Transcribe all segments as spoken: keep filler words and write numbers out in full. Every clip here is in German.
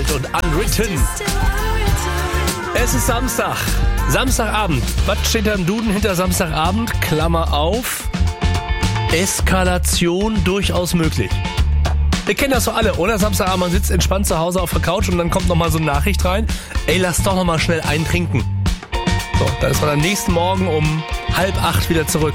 Unread und Unwritten. Es ist Samstag. Samstagabend. Was steht da im Duden hinter Samstagabend? Klammer auf. Eskalation durchaus möglich. Wir kennen das doch alle, oder? Samstagabend, man sitzt entspannt zu Hause auf der Couch und dann kommt nochmal so eine Nachricht rein. Ey, lass doch nochmal schnell einen trinken. So, dann ist man am nächsten Morgen um halb acht wieder zurück.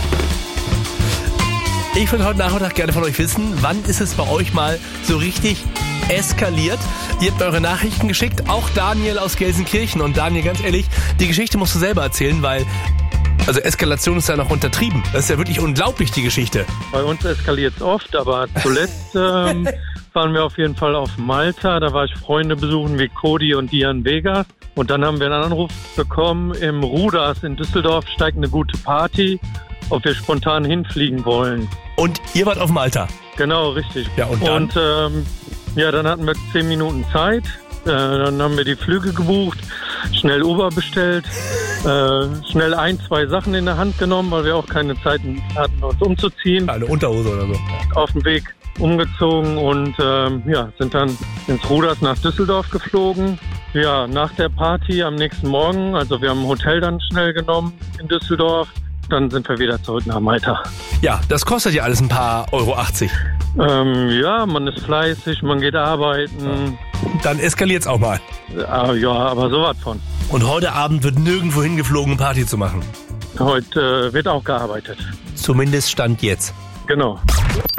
Ich würde heute Nachmittag gerne von euch wissen, wann ist es bei euch mal so richtig eskaliert? Ihr habt eure Nachrichten geschickt, auch Daniel aus Gelsenkirchen. Und Daniel, ganz ehrlich, die Geschichte musst du selber erzählen, weil also Eskalation ist ja noch untertrieben. Das ist ja wirklich unglaublich, die Geschichte. Bei uns eskaliert es oft, aber zuletzt ähm, waren wir auf jeden Fall auf Malta. Da war ich Freunde besuchen wie Cody und Dian Vegas. Und dann haben wir einen Anruf bekommen, im Ruders in Düsseldorf steigt eine gute Party, ob wir spontan hinfliegen wollen. Und ihr wart auf Malta? Genau, richtig. Ja, und dann? Und ähm, ja, dann hatten wir zehn Minuten Zeit. Äh, dann haben wir die Flüge gebucht, schnell Uber bestellt, äh, schnell ein, zwei Sachen in der Hand genommen, weil wir auch keine Zeit hatten, uns umzuziehen. Eine Unterhose oder so. Auf dem Weg umgezogen und ähm, ja, sind dann ins Ruders nach Düsseldorf geflogen. Ja, nach der Party am nächsten Morgen, also wir haben ein Hotel dann schnell genommen in Düsseldorf, dann sind wir wieder zurück nach Malta. Ja, das kostet ja alles ein paar Euro achtzig. Ähm, ja, man ist fleißig, man geht arbeiten. Dann eskaliert's auch mal. Ja, ja, aber sowas von. Und heute Abend wird nirgendwo hingeflogen, eine Party zu machen. Heute äh, wird auch gearbeitet. Zumindest Stand jetzt. Genau.